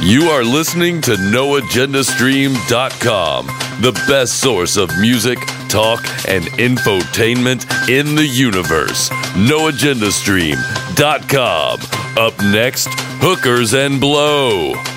You are listening to NoAgendaStream.com, the best source of music, talk, and infotainment in the universe. NoAgendaStream.com. Up next, Hookers and Blow.